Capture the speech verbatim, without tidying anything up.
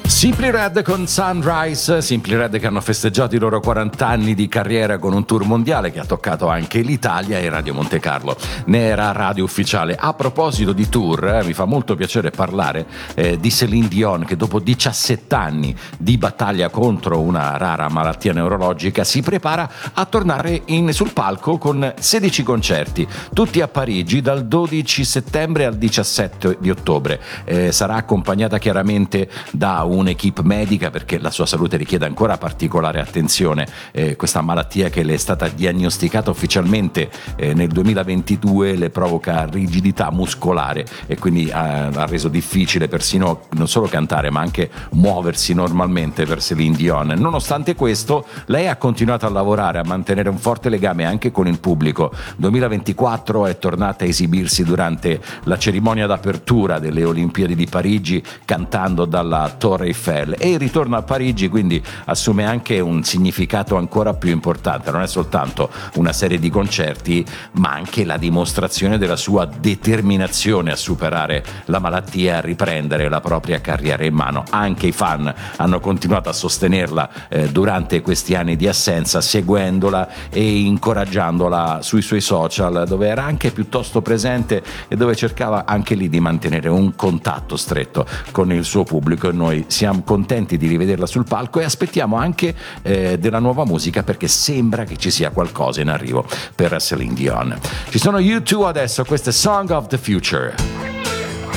Simply Red con Sunrise, Simply Red che hanno festeggiato i loro quaranta anni di carriera con un tour mondiale che ha toccato anche l'Italia e Radio Monte Carlo ne era radio ufficiale. A proposito di tour, eh, mi fa molto piacere parlare eh, di Céline Dion, che dopo diciassette anni di battaglia contro una rara malattia neurologica si prepara a tornare in, sul palco con sedici concerti, tutti a Parigi dal dodici settembre al diciassette di ottobre. Eh, sarà accompagnata chiaramente da un'equipe medica perché la sua salute richiede ancora particolare attenzione. Eh, questa malattia che le è stata diagnosticata ufficialmente eh, nel duemilaventidue le provoca rigidità muscolare e quindi ha, ha reso difficile persino non solo cantare ma anche muoversi normalmente per Céline Dion. Nonostante questo, lei ha continuato a lavorare, a mantenere un forte legame anche con il pubblico. duemilaventiquattro è tornata a esibirsi durante la cerimonia d'apertura delle Olimpiadi di Parigi cantando dalla Torre Eiffel, e il ritorno a Parigi quindi assume anche un significato ancora più importante. Non è soltanto una serie di concerti ma anche la dimostrazione della sua determinazione a superare la malattia e a riprendere la propria carriera in mano. Anche i fan hanno continuato a sostenerla eh, durante questi anni di assenza, seguendola e incoraggiandola sui suoi social, dove era anche piuttosto presente e dove cercava anche lì di mantenere un contatto stretto con il suo pubblico. E noi siamo contenti di rivederla sul palco e aspettiamo anche eh, della nuova musica, perché sembra che ci sia qualcosa in arrivo per Céline Dion. Ci sono U due adesso, questo è Song of the Future.